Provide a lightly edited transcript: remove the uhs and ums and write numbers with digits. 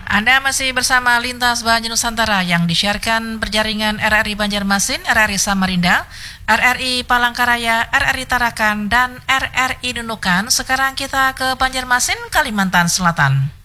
Anda masih bersama Lintas Banjar Nusantara yang disiarkan berjaringan RRI Banjarmasin, RRI Samarinda, RRI Palangkaraya, RRI Tarakan, dan RRI Nunukan. Sekarang kita ke Banjarmasin, Kalimantan Selatan.